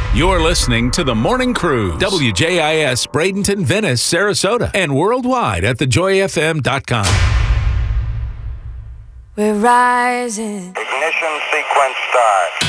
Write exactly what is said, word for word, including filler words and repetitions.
You're listening to The Morning Cruise. W J I S, Bradenton, Venice, Sarasota, and worldwide at the joy f m dot com. We're rising. Ignition sequence start.